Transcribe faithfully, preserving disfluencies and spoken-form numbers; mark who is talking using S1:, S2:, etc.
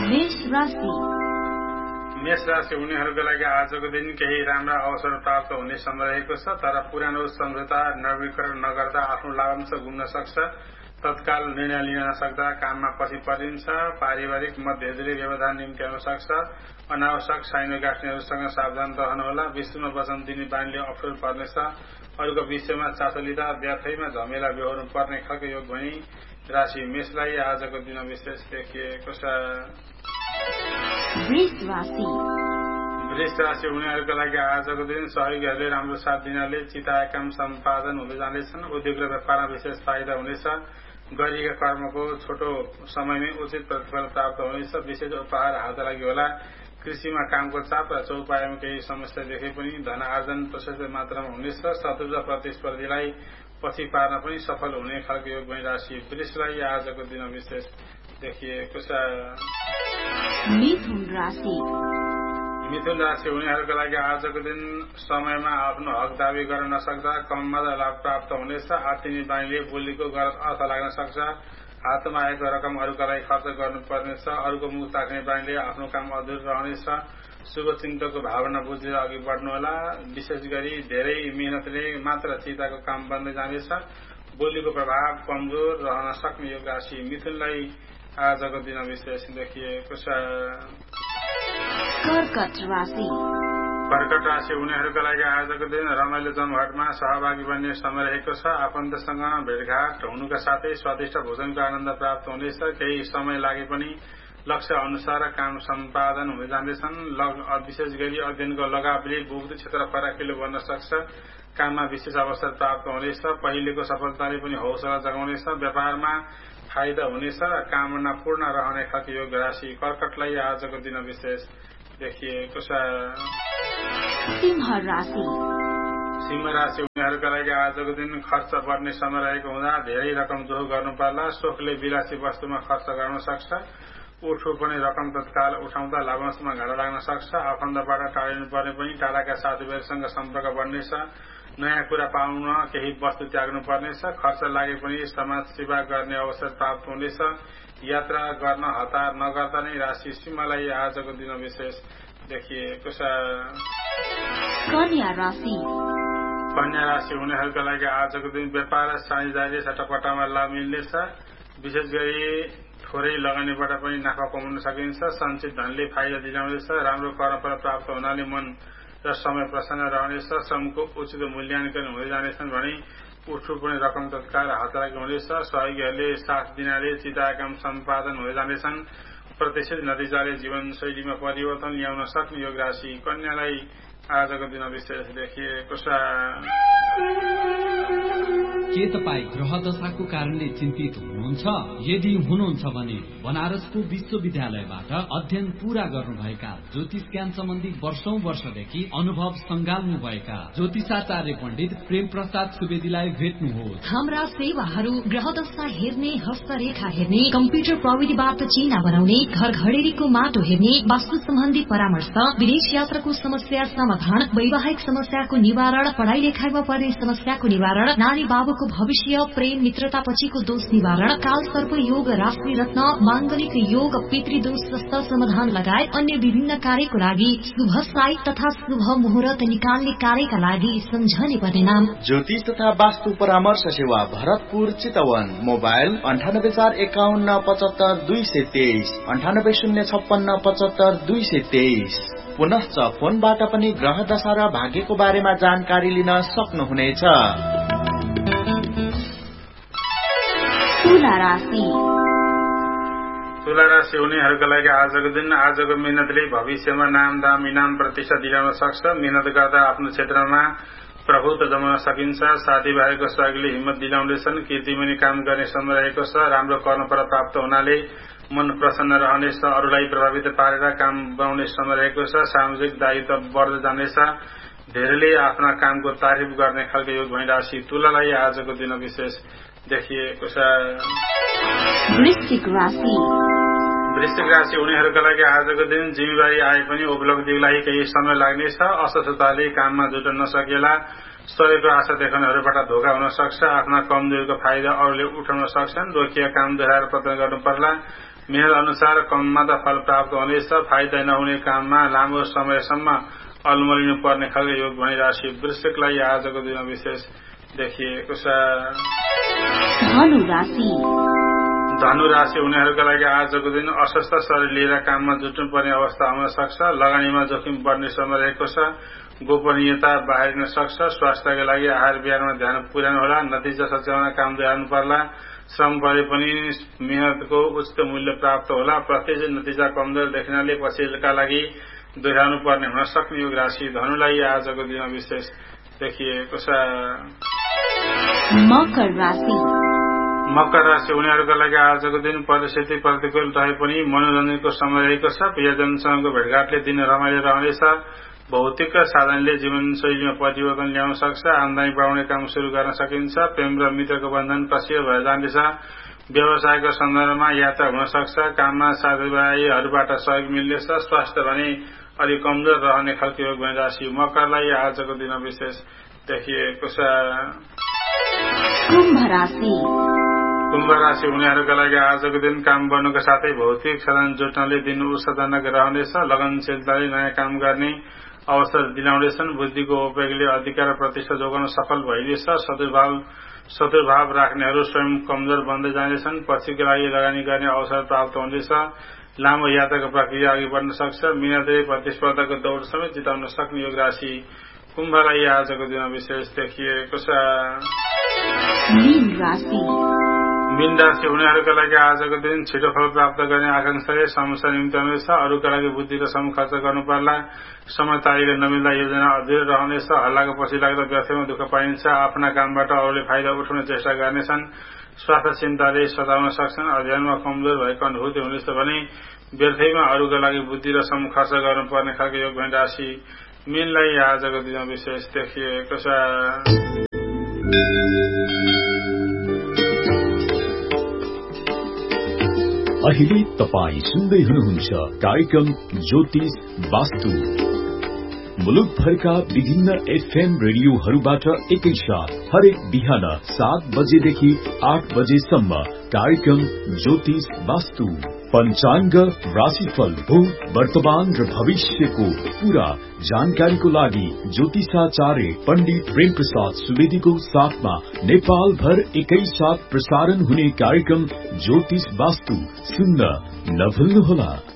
S1: मेष राशि
S2: मेष राशि हुनेहरूको लागि आजको दिन केही राम्रा अवसर प्राप्त हुने समय रहेको छ, तर पुरानो सम्झौता नवीकरण नगर्दा आफ्नो लाभांश गुम्न सक्छ। तत्काल निर्णय लिन नसक्दा काममा पछि परिन्छ। पारिवारिक मतभेदले व्यवधान निम्त्याउन सक्छ। अनावश्यक साइनो गाँठ्नेहरूसँग सावधान रहनुहोला। विष्णुमा वचन दिने बानीले अप्ठ्यारो पर्नेछ। अरूको विषयमा चासो लिँदा व्यर्थैमा झमेला बेहोर्नु पर्ने खालको योग भनी राशि मेषलाई आजको दिन विशेष देखिएको छ।
S1: वृष राशि
S2: वृष राशि हुनेहरूको लागि आजको दिन सहयोगीहरूले राम्रो साथ दिनाले चिताएका काम सम्पादन हुँदै जाँदैछन्। उद्योग र व्यापारमा विशेष फाइदा हुनेछ। गरिएका कर्मको छोटो समयमै उचित प्रतिफल प्राप्त हुनेछ। विशेष उपहार हात लागि होला। कृषिमा कामको चाप र चौपायामा केही समस्या देखे पनि धन आर्जन प्रशस्त मात्रामा हुनेछ। शत्रु र प्रतिस्पर्धीलाई पछि पार्न पनि सफल हुने खालको योग भई राशि वृषलाई आजको दिन विशेष देखिएको छ।
S1: मिथुन राशि
S2: मिथुन राशि हुनेहरूको लागि आजको दिन समयमा आफ्नो हक दावी गर्न नसक्दा कम मात्रा लाभ प्राप्त हुनेछ। आत्तिने बानीले बोलीको गलत अर्थ लाग्न सक्छ। हातमा आएको रकम अरूका लागि खर्च गर्नुपर्नेछ। अरूको मुख ताक्ने बानीले आफ्नो काम अधुरो रहनेछ। शुभचिन्तकको भावना बुझेर अघि बढ्नुहोला। विशेष गरी धेरै मेहनतले मात्र चिताको काम बन्दै जानेछ। बोलीको प्रभाव कमजोर रहन सक्ने यो राशि मिथुनलाई आजको दिन विशेष देखिएको छ।
S1: कर्कट राशि
S2: कर्कट राशि हुनेहरूका लागि आजको दिन रमाइलो जमघटमा सहभागी बन्ने समय रहेको छ। आफन्तसँग भेटघाट हुनुका साथै स्वादिष्ट भोजनको आनन्द प्राप्त हुनेछ। केही समय लागे पनि लक्ष्य अनुसार काम सम्पादन हुँदै जाँदैछन्। विशेष गरी अध्ययनको लगावले विविध क्षेत्र फराकिलो बन्न सक्छ। काममा विशेष अवसर प्राप्त हुनेछ। पहिलेको सफलताले पनि हौसला जगाउनेछ। व्यापारमा फाइदा हुनेछ र कामना पूर्ण रहने खालको योग राशि कर्कटलाई आजको दिन विशेष देखिएको छ।
S1: सिंह राशि
S2: सिंह राशि हुनेहरूका लागि आजको दिन खर्च बढ्ने समय रहेको हुँदा धेरै रकम जोहो गर्नु पर्ला। सोखले विलासी वस्तुमा खर्च गर्न सक्छ। उठो पनि रकम तत्काल उठाउँदा लाभांशमा घाटा लाग्न सक्छ। आफन्तबाट टाढिनु पर्ने पनि टाढाका साथीभाइसँग सम्पर्क बढ्नेछ। नयाँ कुरा पाउन केही वस्तु त्याग्नु पर्नेछ। खर्च लागे पनि समाज सेवा गर्ने अवसर प्राप्त हुनेछ। यात्रा गर्न हतार नगर्दा नै राशि सिंहलाई आजको दिन विशेष देखिएको छ।
S1: कन्या राशि
S2: कन्या राशि हुनेहरूका लागि आजको दिन व्यापार र साझेदारी सट्टापट्टामा लाभ मिल्नेछ। विशेष गरी थोरै लगानीबाट पनि नाफा कमाउन सकिन्छ। सञ्चित धनले फाइदा दिलाउनेछ। राम्रो कर्मफल प्राप्त हुनाले मन र समय प्रसन्न रहनेछ। श्रमको उचित मूल्याङ्कन हुँदै जानेछन् भने उठ्नु पनि रकम तत्काल हात लागि हुनेछ। सहयोगीहरूले साथ दिनाले चिताएका काम सम्पादन हुँदै जानेछन्। प्रत्याशित नतिजाले जीवनशैलीमा परिवर्तन ल्याउन सक्ने योग राशि कन्यालाई आजको दिन विशेष देखिएको छ।
S3: के तपाईँ ग्रह दशाको कारणले चिन्तित हुनुहुन्छ? यदि हुनुहुन्छ भने बनारसको विश्वविद्यालयबाट अध्ययन पूरा गर्नुभएका ज्योतिष ज्ञान सम्बन्धी वर्षौं वर्षदेखि अनुभव संगाल्नु भएका ज्योतिषाचार्य पण्डित प्रेम प्रसाद सुवेदीलाई भेट्नुहोस्।
S4: हाम्रा सेवाहरू ग्रह दशा हेर्ने, हस्तरेखा हेर्ने, कम्प्युटर प्रविधिबाट चिन्ह बनाउने, घर घडेरीको माटो हेर्ने, वास्तु सम्बन्धी परामर्श, विदेश यात्राको समस्या समाधान, वैवाहिक समस्याको निवारण, पढ़ाई लेखाइमा पर्ने समस्याको निवारण, नानी बाबुको भविष्य, प्रेम मित्रता पछिको दोष निवारण, काल सर्प योग, राशि रत्न, मांगलिक योग, पितृदोष जस्ता समाधान लगायत अन्य विभिन्न कार्यको लागि शुभ साई तथा शुभ मुहूर्त निकाल्ने कार्यका लागि सम्झने पर्ने नाम
S5: ज्योतिष तथा वास्तु परामर्श सेवा भरतपुर चितवन। मोबाइल अन्ठानब्बे चार एकाउन्न पचहत्तर दुई सय तेइस अन्ठानब्बे शून्य छप्पन्न पचहत्तर दुई सय तेइस। पुनश्च फोनबाट पनि ग्रह दशा र भाग्यको बारेमा जानकारी लिन सक्नुहुनेछ।
S1: तुला राशि
S2: तुला राशि हुनेहरूका लागि आजको दिन आजको मेहनतले भविष्यमा नाम दाम इनाम प्रतिष्ठा दिलाउन सक्छ। मेहनत गर्दा आफ्नो क्षेत्रमा प्रभुत्व जमाउन सकिन्छ। साथीभाइको सहयोगले हिम्मत दिलाउँदैछन्। कीर्तिमनी काम गर्ने समय रहेको छ। राम्रो कर्मफल प्राप्त हुनाले मन प्रसन्न रहनेछ। अरूलाई प्रभावित पारेर काम बनाउने समय रहेको छ। सामाजिक दायित्व बढ्दै जानेछ। धेरैले आफ्ना कामको तारिफ गर्ने खालको योग भई राशि तुलालाई आजको दिन विशेष देखिएको छ।
S1: वृश्चिक राशि
S2: वृश्चिक राशि हुनेहरूका लागि आजको दिन जिम्मेवारी आए पनि उपलब्धिलाई केही समय लाग्नेछ। असफलताले काममा जुट्न नसकेला। सहयोगको आशा देखाउनेहरूबाट धोका हुन सक्छ। आफ्ना कमजोरीको फाइदा अरूले उठाउन सक्छन्। रोकिएका काम दोहोऱ्याएर प्रयत्न गर्नु पर्ला। मेहर अनुसार कम मात्रा फल प्राप्त हुनेछ। फाइदा नहुने काममा लामो समयसम्म अलमलिनु पर्ने खालको योग भनी राशि वृश्चिकलाई आजको दिन विशेष देखिएको छ।
S1: धनु राशि
S2: धनु राशि हुनेहरूका लागि आजको दिन अस्वस्थ शरीर लिएर काममा जुट्नुपर्ने अवस्था आउन सक्छ। लगानीमा जोखिम बढ्ने समय रहेको छ। गोपनीयता बाहिरिन सक्छ। स्वास्थ्यका लागि आहार विहारमा ध्यान पुर्याउनु होला। नतिजा सच्याउन काम दिनु पर्ला। श्रम परे पनि मेहनतको उचित मूल्य प्राप्त होला। प्रत्यक्ष नतिजा कमजोर देखिनाले पछिका लागि दोहोर्याउनु पर्ने हुन सक्ने योग राशि धनुलाई आजको दिन विशेष देखिएको छ।
S1: मकर राशि
S2: मकर राशि हुनेहरूका लागि आजको दिन परिस्थिति प्रतिकूल रहे पनि मनोरञ्जनको समय रहेको छ। प्रियजनसँगको भेटघाटले दिन रमाइलो रहनेछ। भौतिक साधनले जीवनशैलीमा परिवर्तन ल्याउन सक्छ। आमदानी बढाउने काम शुरू गर्न सकिन्छ। प्रेम र मित्रको बन्धन कसियो भएर जानेछ। व्यवसायको सन्दर्भमा यात्रा हुन सक्छ। काममा साथीभाइहरूबाट सहयोग मिल्नेछ। स्वास्थ्य भने अलि कमजोर रहने खालको योग भनी राशि मकरलाई आजको दिन विशेष देखिएको छ।
S1: कुम्भ राशि
S2: कुम्भ राशि हुनेहरूका लागि आजको दिन काम बढ्नुका साथै भौतिक साधन जुट्नले दिन उत्साहजनक रहनेछ। लगनशीलताले नयाँ काम गर्ने अवसर दिलाउनेछन्। बुद्धिको उपयोगले अधिकार र प्रतिष्ठा जोगाउन सफल भइनेछ। शत्रुभाव शत्रुभाव राख्नेहरू स्वयं कमजोर बन्दै जानेछन्। पछिको लागि लगानी गर्ने अवसर प्राप्त हुनेछ। लामो यात्राको प्रक्रिया अघि बढ्न सक्छ। मिहिनेतले प्रतिस्पर्धाको दौड समेत जिताउन सक्ने योग राशि कुम्भलाई आजको दिन विशेष देखिएको छ।
S1: मीन राशि
S2: मीन राशि हुनेहरूका लागि आजको दिन छिटो फल प्राप्त गर्ने आकांक्षाले समस्या निम्त्याउनेछ। अरूका लागि बुद्धि र श्रम खर्च गर्नु पर्ला। समय तारिक नमिल्दा योजना अधुरो रहनेछ। हल्लाको पछि लाग्दा व्यर्थमा दुःख पाइन्छ। आफ्ना कामबाट अरूले फाइदा उठाउने चेष्टा गर्नेछन्। स्वास्थ्य चिन्ताले सताउन सक्छन्। अध्ययनमा कमजोर भएको अनुभूति हुनेछ भने व्यर्थैमा अरूका लागि बुद्धि र श्रम खर्च गर्नुपर्ने खालको योग भनी राशि मीनलाई आजको दिन विशेष देखिएको छ।
S6: अहिले तपाई सुन्दै हुनुहुन्छ कार्यक्रम ज्योतिष वास्तु। मुलुकभरका विभिन्न एफएम रेडियोहरूबाट एकैसाथ हरेक बिहान सात बजेदेखि आठ बजेसम्म कार्यक्रम ज्योतिष वास्तु। पञ्चाङ्ग, राशिफल, भूत, वर्तमान र भविष्यको पूरा जानकारीको लागि ज्योतिषाचार्य पण्डित प्रेम प्रसाद सुवेदीको साथमा नेपाल भर एकैसाथ प्रसारण हुने कार्यक्रम ज्योतिष वास्तु सुन्न नभुल्नुहोला।